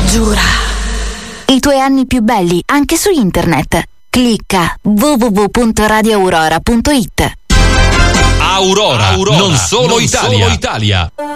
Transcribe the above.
Giura. I tuoi anni più belli anche su internet. Clicca www.radioaurora.it. Aurora, non solo Italia.